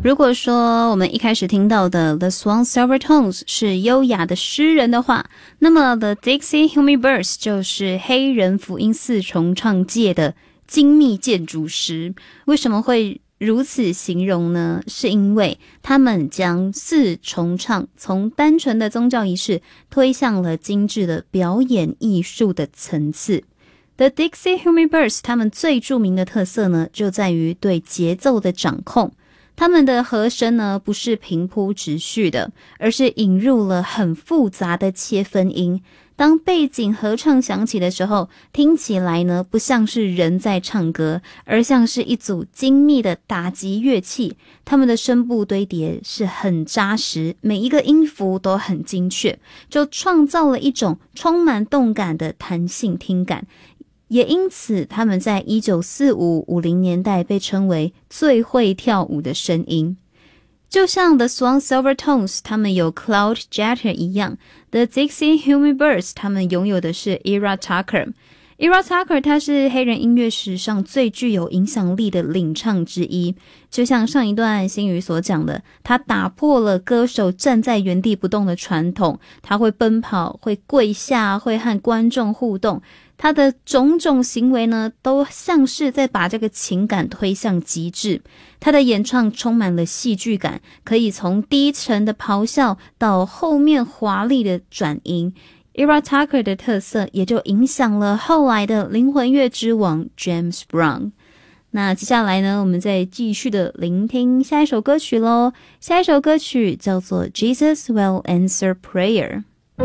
如果说我们一开始听到的 The Swan Silvertones 是优雅的诗人的话，那么 The Dixie Hummingbirds 就是黑人福音四重唱界的精密建筑师。为什么会如此形容呢？是因为他们将四重唱从单纯的宗教仪式推向了精致的表演艺术的层次。The Dixie Hummingbirds 他们最著名的特色呢，就在于对节奏的掌控。他们的和声呢，不是平铺直叙的，而是引入了很复杂的切分音。当背景合唱响起的时候，听起来呢，不像是人在唱歌，而像是一组精密的打击乐器。他们的声部堆叠是很扎实，每一个音符都很精确，就创造了一种充满动感的弹性听感。也因此他们在1945-50年代被称为最会跳舞的声音。就像 The Swan Silvertones 他们有 Claude Jeter 一样， The Dixie Hummingbirds 他们拥有的是 Ira Tucker。Ira Tucker 他是黑人音乐史上最具有影响力的领唱之一，就像上一段新语所讲的，他打破了歌手站在原地不动的传统，他会奔跑，会跪下，会和观众互动，他的种种行为呢，都像是在把这个情感推向极致。他的演唱充满了戏剧感，可以从低沉的咆哮到后面华丽的转音。Ira Tucker 的特色也就影响了后来的灵魂乐之王 James Brown。 那接下来呢，我们再继续的聆听下一首歌曲咯。下一首歌曲叫做 Jesus Will Answer Prayer。